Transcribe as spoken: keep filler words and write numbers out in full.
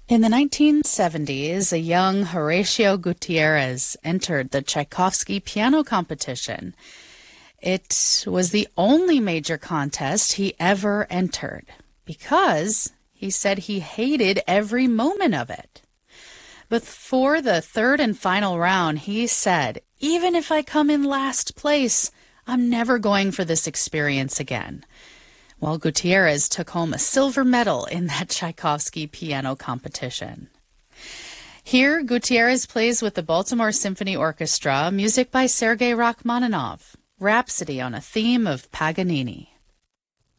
In the nineteen seventies, a young Horatio Gutierrez entered the Tchaikovsky piano competition. It was the only major contest he ever entered because he said he hated every moment of it. But for the third and final round, he said, "Even if I come in last place, I'm never going for this experience again." Well, Gutierrez took home a silver medal in that Tchaikovsky piano competition. Here, Gutierrez plays with the Baltimore Symphony Orchestra, music by Sergei Rachmaninoff, Rhapsody on a theme of Paganini.